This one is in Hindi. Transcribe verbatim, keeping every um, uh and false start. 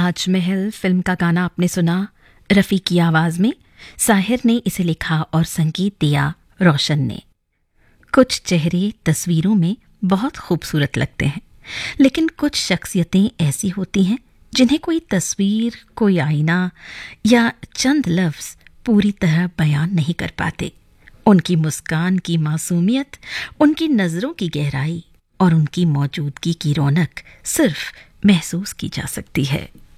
ताजमहल फिल्म का गाना आपने सुना रफ़ी की आवाज़ में। साहिर ने इसे लिखा और संगीत दिया रोशन ने। कुछ चेहरे तस्वीरों में बहुत खूबसूरत लगते हैं, लेकिन कुछ शख्सियतें ऐसी होती हैं जिन्हें कोई तस्वीर, कोई आईना या चंद लफ्ज़ पूरी तरह बयान नहीं कर पाते। उनकी मुस्कान की मासूमियत, उनकी नज़रों की गहराई और उनकी मौजूदगी की रौनक सिर्फ महसूस की जा सकती है।